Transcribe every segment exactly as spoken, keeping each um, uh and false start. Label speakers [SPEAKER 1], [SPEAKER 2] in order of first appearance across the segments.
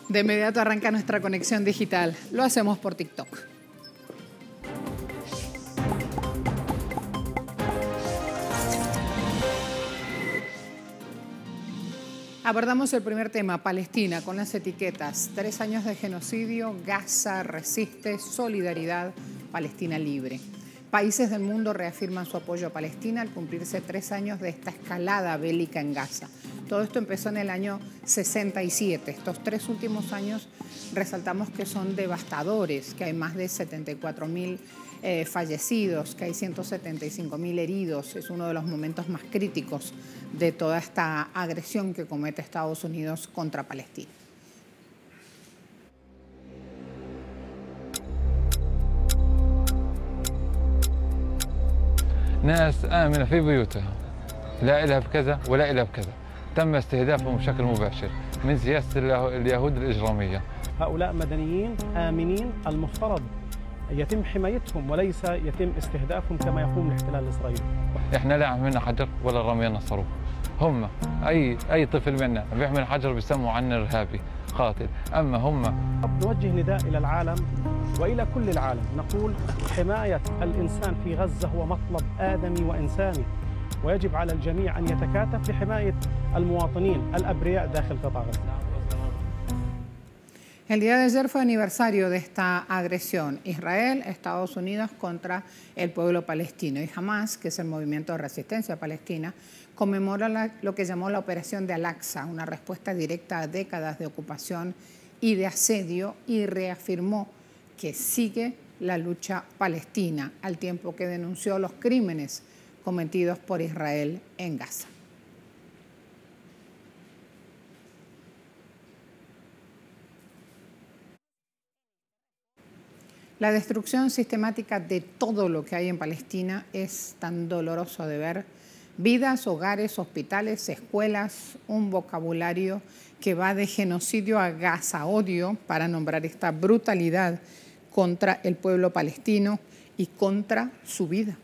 [SPEAKER 1] De inmediato arranca nuestra conexión digital. Lo hacemos por TikTok. Abordamos el primer tema, Palestina, con las etiquetas. Tres años de genocidio, Gaza resiste, solidaridad, Palestina libre. Países del mundo reafirman su apoyo a Palestina al cumplirse tres años de esta escalada bélica en Gaza. Todo esto empezó en el año sesenta y siete. Estos tres últimos años resaltamos que son devastadores, que hay más de setenta y cuatro mil eh, fallecidos, que hay ciento setenta y cinco mil heridos. Es uno de los momentos más críticos de toda esta agresión que comete Estados Unidos contra Palestina.
[SPEAKER 2] ناس آمنة في بيوتها لا إلها بكذا ولا إلها بكذا تم استهدافهم بشكل مباشر من سياسة اليهود الإجرامية.
[SPEAKER 3] هؤلاء مدنيين آمنين المفترض يتم حمايتهم وليس يتم استهدافهم كما يقوم الاحتلال الإسرائيلي.
[SPEAKER 2] إحنا لا عملنا حجر ولا رمينا صاروخ. هم أي أي طفل منا بيحمل حجر بيسموا عنه إرهابي قاتل، أما هم.
[SPEAKER 3] نوجه نداء إلى العالم وإلى كل العالم، نقول حماية الإنسان في غزة هو مطلب آدمي وإنساني، ويجب على الجميع أن يتكاتف لحماية المواطنين الأبرياء داخل قطاع غزة.
[SPEAKER 1] El día de ayer fue aniversario de esta agresión. Israel, Estados Unidos contra el pueblo palestino. Y Hamas, que es el movimiento de resistencia palestina, conmemora la, lo que llamó la Operación de Al-Aqsa, una respuesta directa a décadas de ocupación y de asedio, y reafirmó que sigue la lucha palestina, al tiempo que denunció los crímenes cometidos por Israel en Gaza. La destrucción sistemática de todo lo que hay en Palestina es tan doloroso de ver. Vidas, hogares, hospitales, escuelas, un vocabulario que va de genocidio a Gaza, odio, para nombrar esta brutalidad contra el pueblo palestino y contra su vida.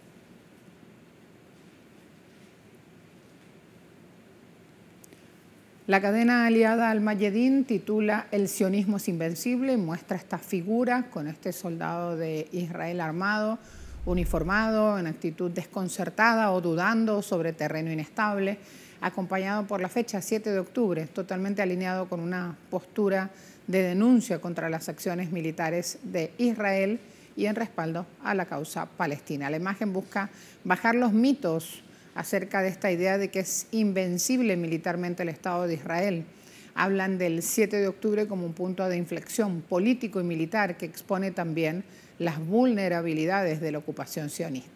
[SPEAKER 1] La cadena aliada Al Mayadin titula El sionismo es invencible y muestra esta figura con este soldado de Israel armado, uniformado, en actitud desconcertada o dudando sobre terreno inestable, acompañado por la fecha siete de octubre, totalmente alineado con una postura de denuncia contra las acciones militares de Israel y en respaldo a la causa palestina. La imagen busca bajar los mitos acerca de esta idea de que es invencible militarmente el Estado de Israel. Hablan del siete de octubre como un punto de inflexión político y militar que expone también las vulnerabilidades de la ocupación sionista.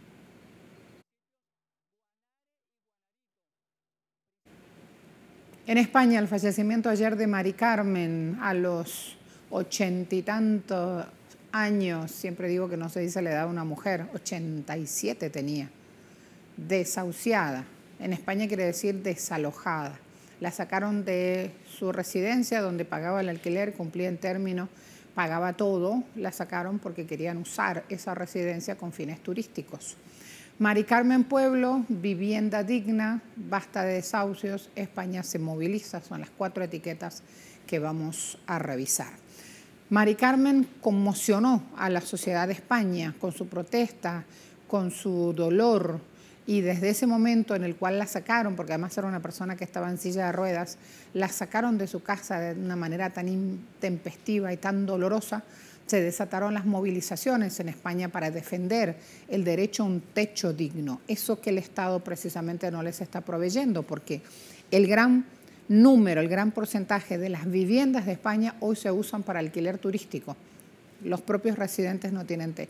[SPEAKER 1] En España, el fallecimiento ayer de Mari Carmen a los ochenta y tantos años, siempre digo que no se dice la edad de una mujer, ochenta y siete tenía. Desahuciada. En España quiere decir desalojada. La sacaron de su residencia donde pagaba el alquiler, cumplía en término, pagaba todo. La sacaron porque querían usar esa residencia con fines turísticos. Mari Carmen Pueblo, vivienda digna, basta de desahucios, España se moviliza, son las cuatro etiquetas que vamos a revisar. Mari Carmen conmocionó a la sociedad de España con su protesta, con su dolor, y desde ese momento en el cual la sacaron, porque además era una persona que estaba en silla de ruedas, la sacaron de su casa de una manera tan intempestiva y tan dolorosa, se desataron las movilizaciones en España para defender el derecho a un techo digno, eso que el Estado precisamente no les está proveyendo, porque el gran número, el gran porcentaje de las viviendas de España hoy se usan para alquiler turístico. Los propios residentes no tienen techo.